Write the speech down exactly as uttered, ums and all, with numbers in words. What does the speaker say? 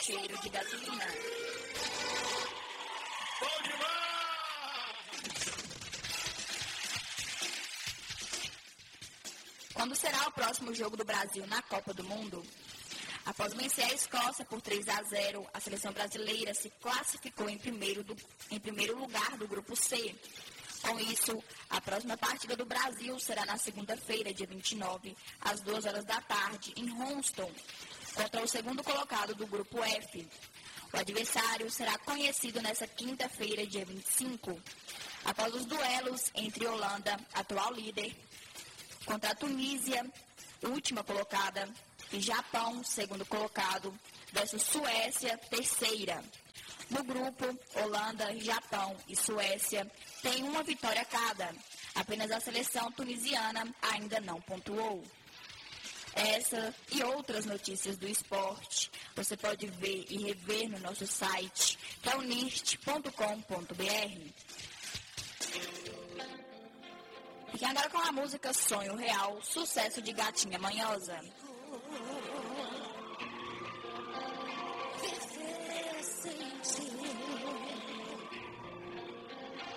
cheiro de gasolina. Bom demais! Quando será o próximo jogo do Brasil na Copa do Mundo? Após vencer a Escócia por três a zero, a seleção brasileira se classificou em primeiro, do, em primeiro lugar do Grupo C. Com isso, a próxima partida do Brasil será na segunda-feira, dia vinte e nove, às duas horas da tarde, em Houston, contra o segundo colocado do Grupo F. O adversário será conhecido nesta quinta-feira, dia vinte e cinco, após os duelos entre Holanda, atual líder, contra a Tunísia, última colocada, e Japão, segundo colocado, versus Suécia, terceira. No grupo, Holanda, Japão e Suécia têm uma vitória cada. Apenas a seleção tunisiana ainda não pontuou. Essa e outras notícias do esporte você pode ver e rever no nosso site, que é o nirst ponto com ponto b r. Fiquem agora com a música Sonho Real, sucesso de Gatinha Manhosa.